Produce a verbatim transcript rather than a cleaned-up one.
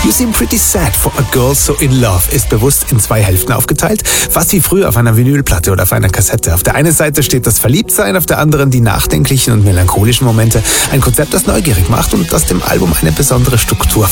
You Seem Pretty Sad for a Girl So In Love ist bewusst in zwei Hälften aufgeteilt, fast wie früher auf einer Vinylplatte oder auf einer Kassette. Auf der einen Seite steht das Verliebtsein, auf der anderen die nachdenklichen und melancholischen Momente. Ein Konzept, das neugierig macht und das dem Album eine besondere Struktur